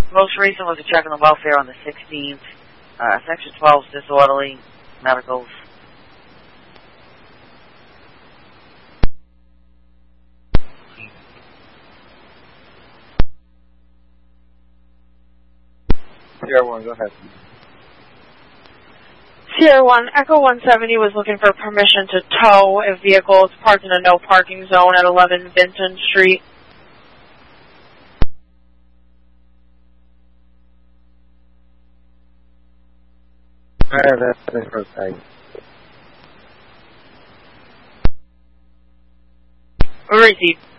Most recent was a check on the welfare on the 16th. Section 12 is disorderly medicals. Sierra 1, go ahead. Sierra 1, Echo 170 was looking for permission to tow a vehicle. It's parked in a no parking zone at 11 Vinton Street. That's the first time. Received.